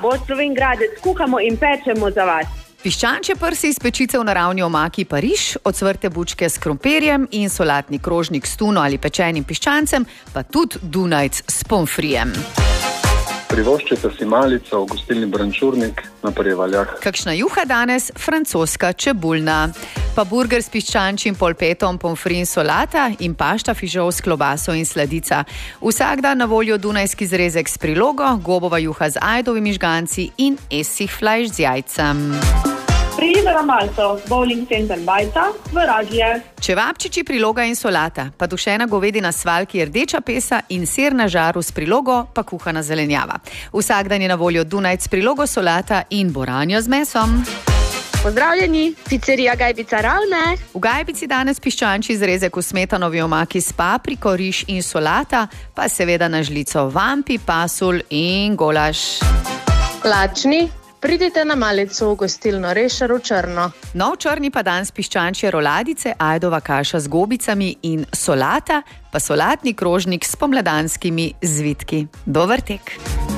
Bo Slovengradec, kuhamo in pečemo za vas. Piščančje prsi iz pečice v naravni omaki Pariž, ocvrte bučke s krompirjem in solatni krožnik s tuno ali pečenim piščancem, pa tudi Dunajc s pomfrijem. Privoščite si malico v gostilni Brančurnik na Prevaljah. Kakšna juha danes? Francoska čebulna. Pa burger s piščančjim polpetom, pomfri in solata in pašta fižol s klobaso in sladica. Vsak dan na voljo dunajski zrezek s prilogo, gobova juha z ajdovimi žganci in esih flajš z jajcem. Prijite na Malto, bowling center Bajta, v Radlje. Čevapčiči, priloga in solata, pa dušena govedina s svalki, rdeča pesa in sir na žaru s prilogo, pa kuhana zelenjava. Vsak dan je na voljo Dunajc s prilogo, solata in boranjo z mesom. Pozdravljeni, pizzerija Gajbica Ravne. V Gajbici danes piščančji zrezek v smetanovi omaki s papriko, riž in solata, pa seveda na žlico vampi, pasulj in golaž. Lačni, pridite na malico v gostilno Rešar v Črno. Nov črni pa dan s piščančje roladice, ajdova kaša z gobicami in solata, pa solatni krožnik s pomladanskimi zvitki. Dober tek!